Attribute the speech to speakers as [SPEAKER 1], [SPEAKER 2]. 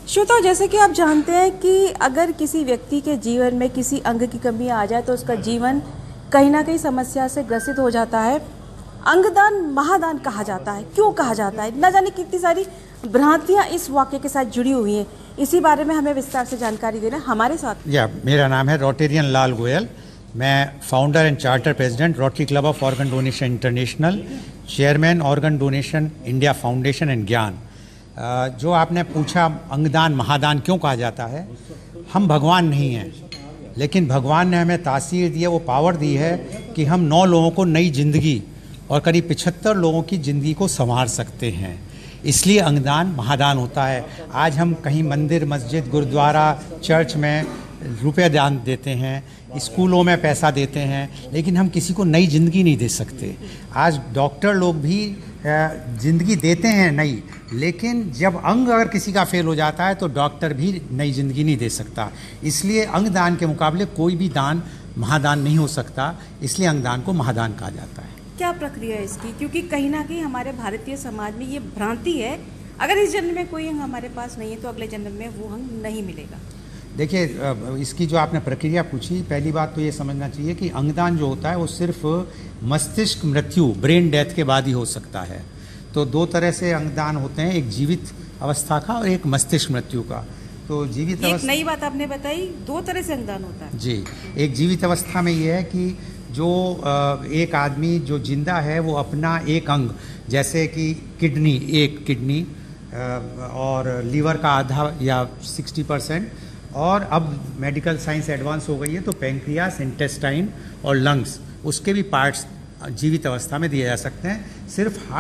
[SPEAKER 1] श्रोताओं, जैसे कि आप जानते हैं कि अगर किसी व्यक्ति के जीवन में किसी अंग की कमी आ जाए तो उसका जीवन कहीं ना कहीं समस्या से ग्रसित हो जाता है। अंगदान महादान कहा जाता है। क्यों कहा जाता है? न जाने कितनी सारी भ्रांतियां इस वाक्य के साथ जुड़ी हुई हैं। इसी बारे में हमें विस्तार से जानकारी देना हमारे साथ।
[SPEAKER 2] मेरा नाम है रोटेरियन लाल गोयल। मैं founder and charter president rotary club of organ donation international, chairman organ donation India foundation and ज्ञान। जो आपने पूछा अंगदान महादान क्यों कहा जाता है, हम भगवान नहीं हैं, लेकिन भगवान ने हमें तासीर दी है, वो पावर दी है कि हम 9 लोगों को नई जिंदगी और करीब 75 लोगों की ज़िंदगी को संवार सकते हैं। इसलिए अंगदान महादान होता है। आज हम कहीं मंदिर, मस्जिद, गुरुद्वारा, चर्च में रुपये दान देते हैं, स्कूलों में पैसा देते हैं, लेकिन हम किसी को नई ज़िंदगी नहीं दे सकते। आज डॉक्टर लोग भी ज़िंदगी देते हैं नई, लेकिन जब अंग अगर किसी का फेल हो जाता है तो डॉक्टर भी नई ज़िंदगी नहीं दे सकता। इसलिए अंगदान के मुकाबले कोई भी दान महादान नहीं हो सकता, इसलिए अंगदान को महादान कहा जाता है।
[SPEAKER 1] क्या प्रक्रिया है इसकी? क्योंकि कहीं ना कहीं हमारे भारतीय समाज में ये भ्रांति है, अगर इस जन्म में कोई अंग हमारे पास नहीं है तो अगले जन्म में वो अंग नहीं मिलेगा।
[SPEAKER 2] देखिए, इसकी जो आपने प्रक्रिया पूछी, पहली बात तो ये समझना चाहिए कि अंगदान जो होता है वो सिर्फ मस्तिष्क मृत्यु, ब्रेन डेथ के बाद ही हो सकता है। तो 2 तरह से अंगदान होते हैं, एक जीवित अवस्था का और एक मस्तिष्क मृत्यु का। तो जीवित
[SPEAKER 1] एक नई बात आपने बताई, 2 तरह से अंगदान होता है
[SPEAKER 2] जी। एक जीवित अवस्था में ये है कि जो एक आदमी जो जिंदा है वो अपना एक अंग, जैसे कि एक किडनी और लीवर का आधा या 60%, और अब मेडिकल साइंस एडवांस हो गई है तो पैंक्रियास, इंटेस्टाइन और लंग्स, उसके भी पार्ट्स जीवित अवस्था में दिए जा सकते हैं। सिर्फ